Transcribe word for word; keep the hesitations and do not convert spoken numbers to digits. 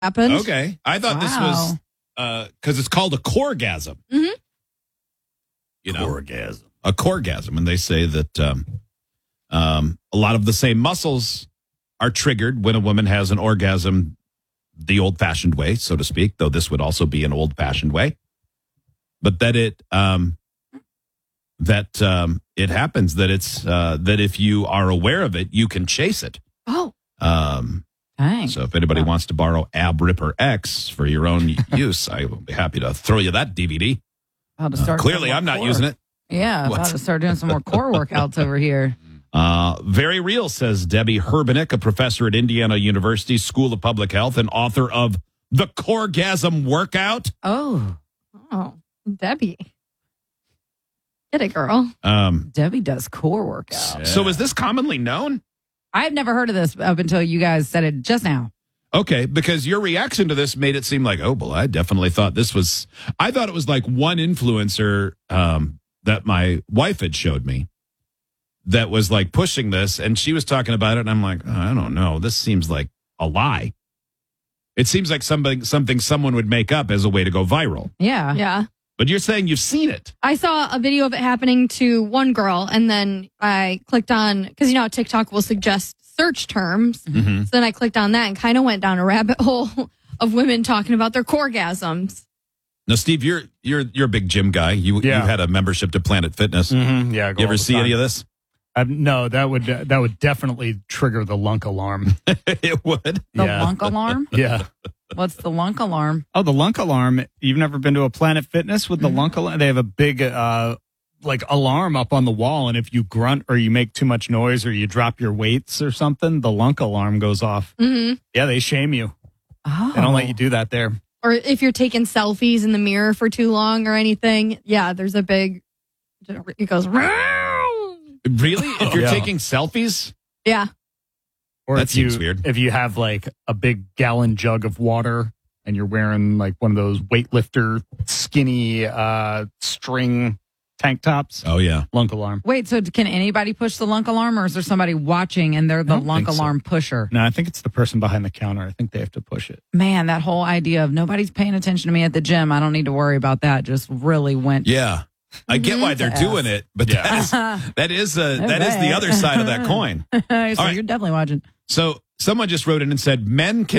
happened. Okay. I thought wow. this was because uh, it's called a coregasm. Mm-hmm. You know, Coregasm. A coregasm. And they say that um, um, a lot of the same muscles are triggered when a woman has an orgasm the old-fashioned way, so to speak, though this would also be an old-fashioned way. But that it um, that um, it happens, that it's uh, that if you are aware of it, you can chase it. Oh. Um, Thanks. so if anybody wow. wants to borrow Ab Ripper X for your own use, I will be happy to throw you that D V D. To start Uh, clearly, I'm not core. using it. Yeah, What? about to start doing some more core workouts over here. Uh, very real, says Debbie Herbenick, a professor at Indiana University School of Public Health and author of The Coregasm Workout. Oh. Oh, Debbie. Get it, girl. Um, Debbie does core workouts. yeah. So is this commonly known? I've never heard of this up until you guys said it just now. Okay, because your reaction to this made it seem like, oh, well, I definitely thought this was, I thought it was like one influencer um, that my wife had showed me that was like pushing this, and she was talking about it, and I'm like, oh, I don't know. This seems like a lie. It seems like something, something someone would make up as a way to go viral. Yeah. Yeah. But you're saying you've seen it. I saw a video of it happening to one girl, and then I clicked on, because you know how TikTok will suggest search terms. Mm-hmm. So then I clicked on that and kind of went down a rabbit hole of women talking about their coregasms. Now, Steve, you're you're you're a big gym guy. You Yeah. you had a membership to Planet Fitness. Mm-hmm. Yeah. I go You all ever the see time. any of this? Uh, no, that would uh, that would definitely trigger the lunk alarm. It would. The Yeah. lunk alarm? Yeah. What's the lunk alarm? Oh, the lunk alarm. You've never been to a Planet Fitness with the Mhm. lunk alarm? They have a big uh like alarm up on the wall, and if you grunt or you make too much noise or you drop your weights or something, the lunk alarm goes off. Mm-hmm. Yeah, they shame you. Oh. They don't let you do that there. Or if you're taking selfies in the mirror for too long or anything, yeah, there's a big, it goes, Really? If you're Yeah. taking selfies? yeah. Or That if you, seems weird. If you have like a big gallon jug of water and you're wearing like one of those weightlifter skinny uh string tank tops, Oh, yeah. lunk alarm. Wait, so can anybody push the lunk alarm, or is there somebody watching and they're the I don't lunk think so. alarm pusher? No, I think it's the person behind the counter. I think they have to push it. Man, that whole idea of nobody's paying attention to me at the gym, I don't need to worry about that, just really went. Yeah. I get why they're Yes. doing it, but Yeah. that is, that is, uh, that is the Okay. other side of that coin. so right. you're definitely watching. So someone just wrote in and said men can